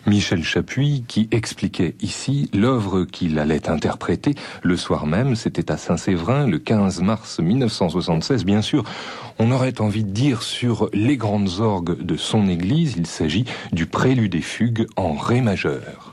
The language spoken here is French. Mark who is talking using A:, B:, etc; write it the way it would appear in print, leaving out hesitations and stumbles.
A: Michel Chapuis qui expliquait ici l'œuvre qu'il allait interpréter le soir même. C'était à Saint-Séverin, le 15 mars 1976. Bien sûr, on aurait envie de dire sur les grandes orgues de son église, il s'agit du Prélude et Fugue en Ré majeur.